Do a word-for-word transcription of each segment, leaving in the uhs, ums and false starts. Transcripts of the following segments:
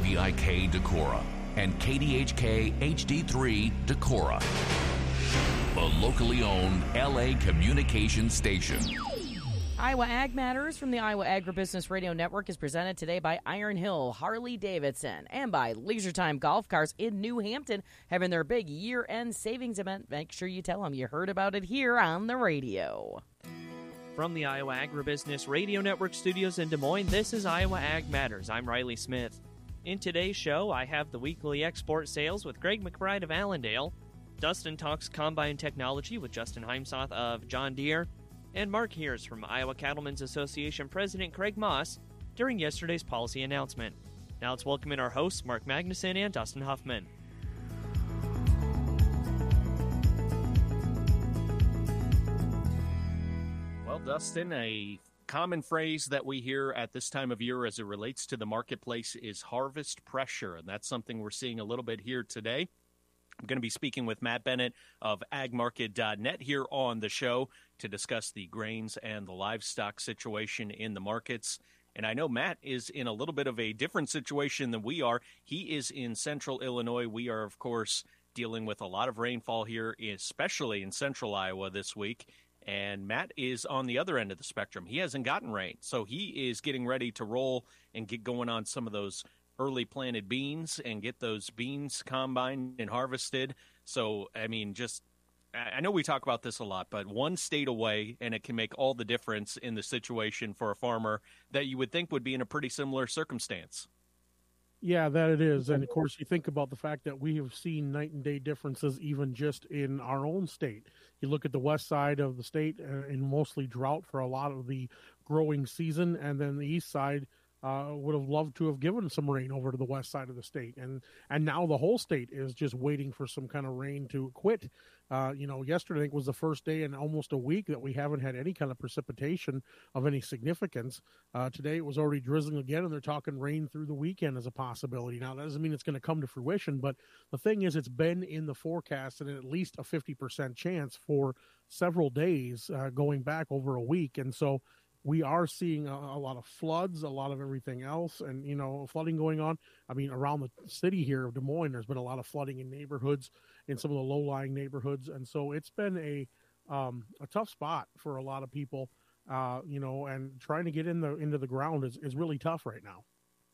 V I K Decorah and K D H K H D three Decorah, a locally owned L A communications station. Iowa Ag Matters from the Iowa Agribusiness Radio Network is presented today by Iron Hill Harley-Davidson and by Leisure Time Golf Cars in New Hampton, having their big year-end savings event. Make sure you tell them you heard about it here on the radio. From the Iowa Agribusiness Radio Network studios in Des Moines, this is Iowa Ag Matters. I'm Riley Smith. In today's show, I have the weekly export sales with Greg McBride of Allendale. Dustin talks combine technology with Justin Heimsoth of John Deere. And Mark hears from Iowa Cattlemen's Association President Craig Moss during yesterday's policy announcement. Now let's welcome in our hosts, Mark Magnuson and Dustin Huffman. Well, Dustin, a common phrase that we hear at this time of year as it relates to the marketplace is harvest pressure, and that's something we're seeing a little bit here today. I'm going to be speaking with Matt Bennett of ag market dot net here on the show to discuss the grains and the livestock situation in the markets. And I know Matt is in a little bit of a different situation than we are. He is in central Illinois. We are, of course, dealing with a lot of rainfall here, especially in central Iowa this week. And Matt is on the other end of the spectrum. He hasn't gotten rain, so he is getting ready to roll and get going on some of those early planted beans and get those beans combined and harvested. So, I mean, just, I know we talk about this a lot, but one state away, and it can make all the difference in the situation for a farmer that you would think would be in a pretty similar circumstance. Yeah, that it is. And of course, you think about the fact that we have seen night and day differences even just in our own state. You look at the west side of the state uh, in mostly drought for a lot of the growing season, and then the east side Uh, would have loved to have given some rain over to the west side of the state. And and now the whole state is just waiting for some kind of rain to quit. Uh, you know, yesterday I think was the first day in almost a week that we haven't had any kind of precipitation of any significance. Uh, today it was already drizzling again, and they're talking rain through the weekend as a possibility. Now, that doesn't mean it's going to come to fruition, but the thing is it's been in the forecast and at least a fifty percent chance for several days uh, going back over a week. And so we are seeing a, a lot of floods, a lot of everything else, and, you know, flooding going on. I mean, around the city here of Des Moines, there's been a lot of flooding in neighborhoods, in some of the low-lying neighborhoods. And so it's been a um, a tough spot for a lot of people, uh, you know, and trying to get in the into the ground is, is really tough right now.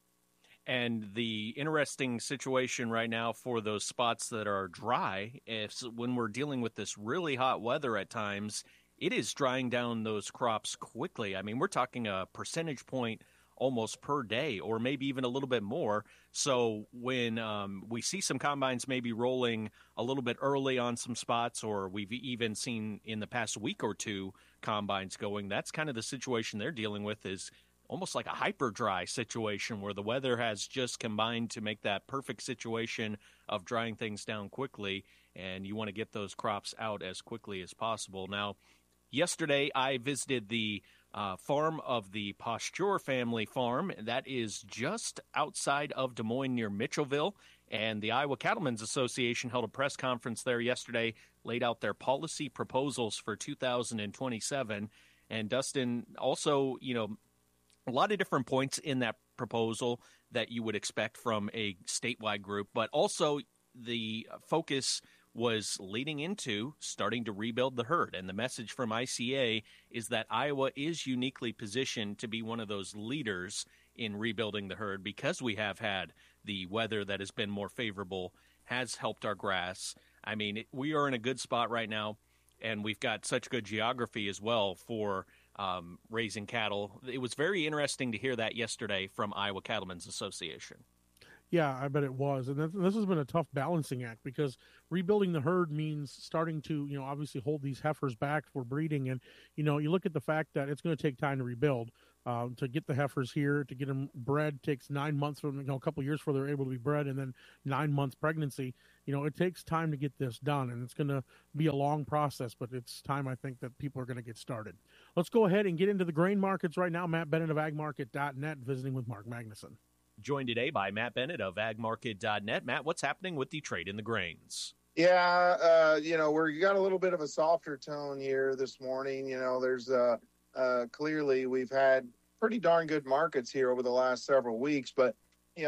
And the interesting situation right now for those spots that are dry is when we're dealing with this really hot weather at times, it is drying down those crops quickly. I mean, we're talking a percentage point almost per day, or maybe even a little bit more. So when um, we see some combines maybe rolling a little bit early on some spots, or we've even seen in the past week or two combines going, that's kind of the situation they're dealing with, is almost like a hyper dry situation where the weather has just combined to make that perfect situation of drying things down quickly, and you want to get those crops out as quickly as possible. Now, yesterday, I visited the uh, farm of the Pasteur family farm. That is just outside of Des Moines near Mitchellville. And the Iowa Cattlemen's Association held a press conference there yesterday, laid out their policy proposals for two thousand twenty-seven. And Dustin, also, you know, a lot of different points in that proposal that you would expect from a statewide group, but also the focus was leading into starting to rebuild the herd. And the message from I C A is that Iowa is uniquely positioned to be one of those leaders in rebuilding the herd because we have had the weather that has been more favorable, has helped our grass. I mean, it, we are in a good spot right now, and we've got such good geography as well for um, raising cattle. It was very interesting to hear that yesterday from Iowa Cattlemen's Association. Yeah, I bet it was. And this has been a tough balancing act because rebuilding the herd means starting to, you know, obviously hold these heifers back for breeding. And, you know, you look at the fact that it's going to take time to rebuild. Um, to get the heifers here, to get them bred, takes nine months, from, you know, a couple of years before they're able to be bred, and then nine months pregnancy. You know, it takes time to get this done, and it's going to be a long process, but it's time, I think, that people are going to get started. Let's go ahead and get into the grain markets right now. Matt Bennett of ag market dot net visiting with Mark Magnuson. Joined today by Matt Bennett of ag market dot net. Matt, what's happening with the trade in the grains? Yeah, uh, you know, we're got a little bit of a softer tone here this morning. You know, there's uh, uh, clearly we've had pretty darn good markets here over the last several weeks, but, you know,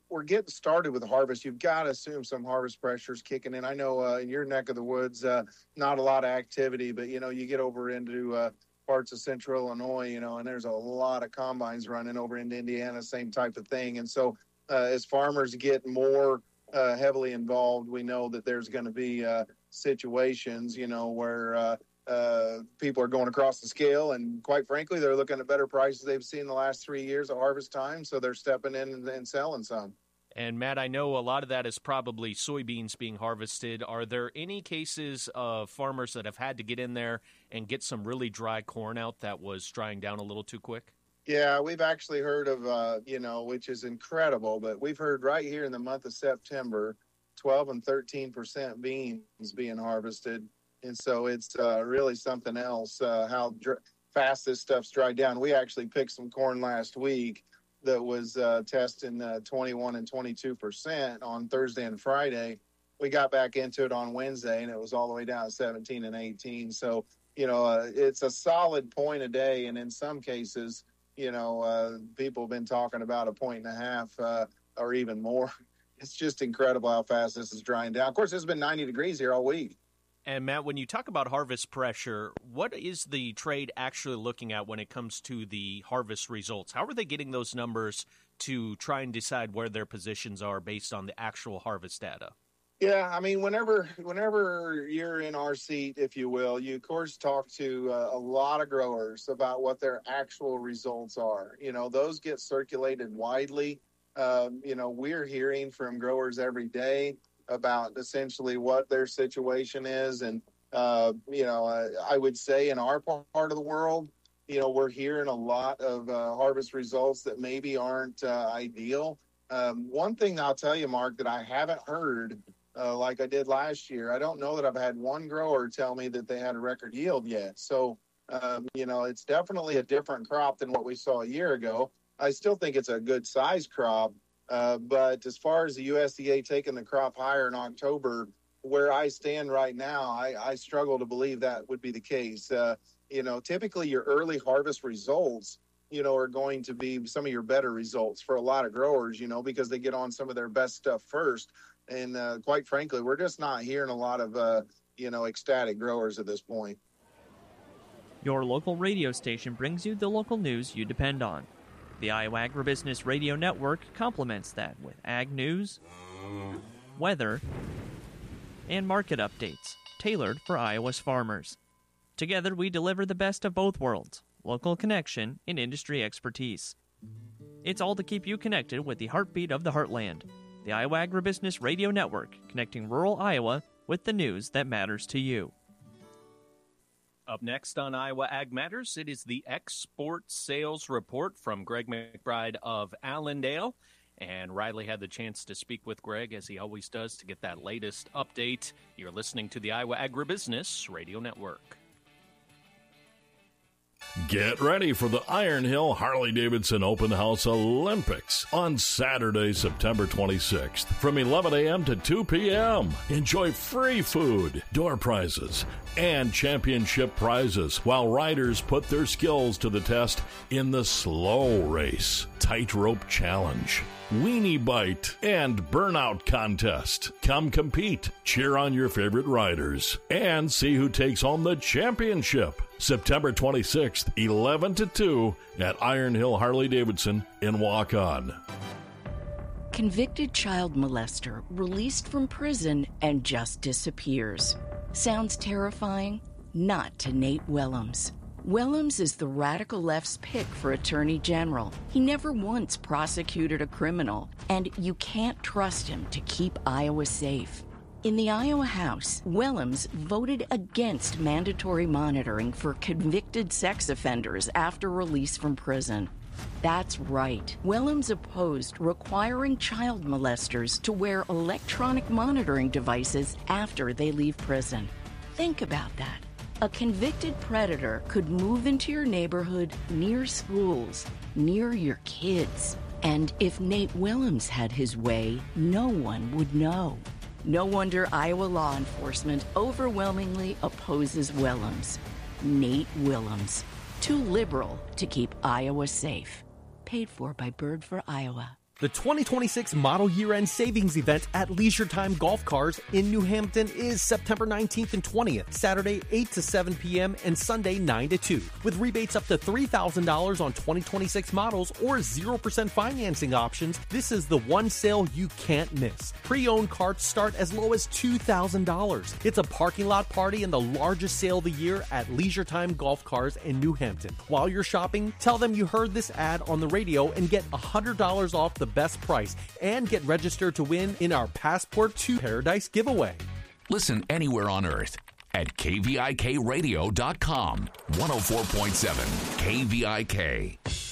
we're getting started with the harvest. You've got to assume some harvest pressure is kicking in. I know uh, in your neck of the woods, uh, not a lot of activity, but, you know, you get over into uh, parts of central Illinois, you know, and there's a lot of combines running over into Indiana, same type of thing. And so uh, as farmers get more uh, heavily involved, we know that there's going to be uh, situations, you know, where uh, uh, people are going across the scale. And quite frankly, they're looking at better prices they've seen the last three years at harvest time. So they're stepping in and, and selling some. And Matt, I know a lot of that is probably soybeans being harvested. Are there any cases of farmers that have had to get in there and get some really dry corn out that was drying down a little too quick? Yeah, we've actually heard of, uh, you know, which is incredible, but we've heard right here in the month of September, twelve and thirteen percent beans being harvested. And so it's uh, really something else uh, how dr- fast this stuff's dried down. We actually picked some corn last week that was uh, testing uh, twenty-one and twenty-two percent on Thursday and Friday. We got back into it on Wednesday, and it was all the way down to seventeen and eighteen. So, you know, uh, it's a solid point a day, and in some cases, you know, uh, people have been talking about a point and a half uh, or even more. It's just incredible how fast this is drying down. Of course, it's been ninety degrees here all week. And, Matt, when you talk about harvest pressure, what is the trade actually looking at when it comes to the harvest results? How are they getting those numbers to try and decide where their positions are based on the actual harvest data? Yeah, I mean, whenever whenever you're in our seat, if you will, you, of course, talk to uh, a lot of growers about what their actual results are. You know, those get circulated widely. Um, you know, we're hearing from growers every day about essentially what their situation is. And, uh, you know, uh, I would say in our part of the world, you know, we're hearing a lot of uh, harvest results that maybe aren't uh, ideal. Um, one thing I'll tell you, Mark, that I haven't heard uh, like I did last year, I don't know that I've had one grower tell me that they had a record yield yet. So, um, you know, it's definitely a different crop than what we saw a year ago. I still think it's a good size crop. Uh, but as far as the U S D A taking the crop higher in October, where I stand right now, I, I struggle to believe that would be the case. Uh, you know, typically your early harvest results, you know, are going to be some of your better results for a lot of growers, you know, because they get on some of their best stuff first. And uh, quite frankly, we're just not hearing a lot of, uh, you know, ecstatic growers at this point. Your local radio station brings you the local news you depend on. The Iowa Agribusiness Radio Network complements that with ag news, weather, and market updates tailored for Iowa's farmers. Together, we deliver the best of both worlds, local connection and industry expertise. It's all to keep you connected with the heartbeat of the heartland. The Iowa Agribusiness Radio Network, connecting rural Iowa with the news that matters to you. Up next on Iowa Ag Matters, it is the export sales report from Greg McBride of Allendale. And Riley had the chance to speak with Greg, as he always does, to get that latest update. You're listening to the Iowa Agribusiness Radio Network. Get ready for the Iron Hill Harley-Davidson Open House Olympics on Saturday, September twenty-sixth from eleven a.m. to two p.m. Enjoy free food, door prizes, and championship prizes while riders put their skills to the test in the slow race, tightrope challenge, weenie bite, and burnout contest. Come compete, cheer on your favorite riders, and see who takes home the championship. September twenty-sixth, eleven to two at Iron Hill Harley-Davidson in Waukon. Convicted child molester released from prison and just disappears. Sounds terrifying? Not to Nate Willems. Willems is the radical left's pick for Attorney General. He never once prosecuted a criminal, and you can't trust him to keep Iowa safe. In the Iowa House, Willems voted against mandatory monitoring for convicted sex offenders after release from prison. That's right. Willems opposed requiring child molesters to wear electronic monitoring devices after they leave prison. Think about that. A convicted predator could move into your neighborhood, near schools, near your kids. And if Nate Willems had his way, no one would know. No wonder Iowa law enforcement overwhelmingly opposes Willems. Nate Willems. Too liberal to keep Iowa safe. Paid for by Bird for Iowa. The twenty twenty-six model year-end savings event at Leisure Time Golf Cars in New Hampton is September nineteenth and twentieth, Saturday eight to seven p.m. and Sunday nine to two, with rebates up to three thousand dollars on twenty twenty-six models or zero percent financing options. This is the one sale you can't miss. Pre-owned carts start as low as two thousand dollars. It's a parking lot party and the largest sale of the year at Leisure Time Golf Cars in New Hampton. While you're shopping, tell them you heard this ad on the radio and get one hundred dollars off the best price and get registered to win in our Passport to Paradise giveaway. Listen anywhere on earth at K V I K radio dot com. one oh four point seven K V I K.